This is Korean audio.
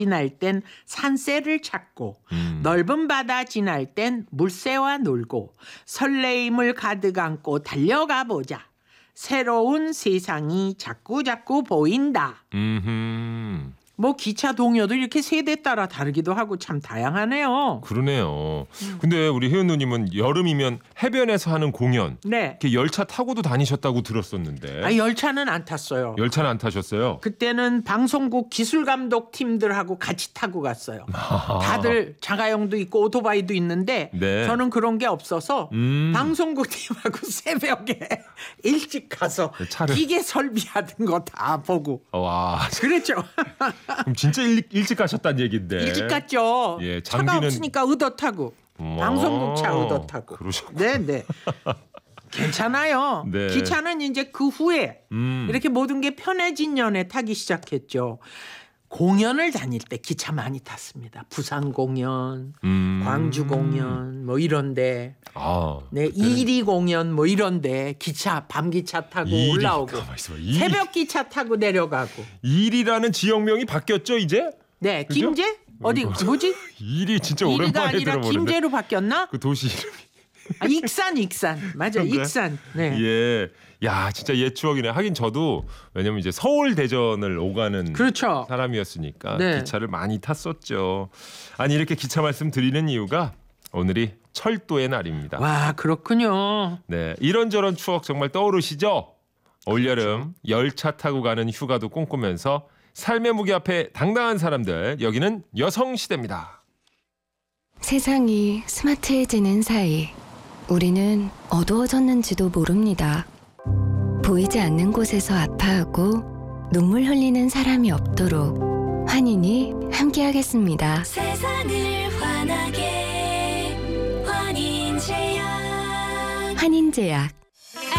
지날 땐 산새를 찾고 넓은 바다 지날 땐 물새와 놀고 설레임을 가득 안고 달려가 보자. 새로운 세상이 자꾸자꾸 보인다. 뭐 기차 동요도 이렇게 세대 따라 다르기도 하고 참 다양하네요. 그러네요. 근데 우리 혜은 누님은 여름이면 해변에서 하는 공연 네. 이렇게 열차 타고도 다니셨다고 들었었는데. 아, 열차는 안 탔어요. 열차는 안 타셨어요? 그때는 방송국 기술감독 팀들하고 같이 타고 갔어요. 다들 자가용도 있고 오토바이도 있는데 네. 저는 그런 게 없어서 방송국 팀하고 새벽에 일찍 가서 차를. 기계 설비하던 거 다 보고 와, 그랬죠. 그럼 진짜 일찍 가셨다는 얘기인데. 일찍 갔죠. 예, 차가 없으니까 의도 타고 방송국 차 의도 타고. 그러셨구나. 네네. 괜찮아요. 네. 기차는 이제 그 후에 이렇게 모든 게 편해진 년에 타기 시작했죠. 공연을 다닐 때 기차 많이 탔습니다. 부산 공연, 광주 공연 뭐 이런데, 네 이리 공연 뭐 이런데 기차 밤 기차 타고 올라오고 새벽 기차 타고 내려가고. 일이라는 지역명이 바뀌었죠 이제? 네, 그죠? 김제 어디 뭐지? 일이 진짜 이리가 오랜만에 아니라 들어보는데. 김제로 바뀌었나? 그 도시 이름이. 아, 익산 맞아. 그런가요? 익산. 네. 예. 야, 진짜 옛 추억이네. 하긴 저도 왜냐면 이제 서울 대전을 오가는 그렇죠. 사람이었으니까 네. 기차를 많이 탔었죠. 아니 이렇게 기차 말씀 드리는 이유가 오늘이 철도의 날입니다. 와, 그렇군요. 네, 이런저런 추억 정말 떠오르시죠? 올여름 열차 타고 가는 휴가도 꿈꾸면서 삶의 무게 앞에 당당한 사람들, 여기는 여성시대입니다. 세상이 스마트해지는 사이 우리는 어두워졌는지도 모릅니다. 보이지 않는 곳에서 아파하고 눈물 흘리는 사람이 없도록 환인이 함께하겠습니다. 세상을 환하게 환인제약. 환인제약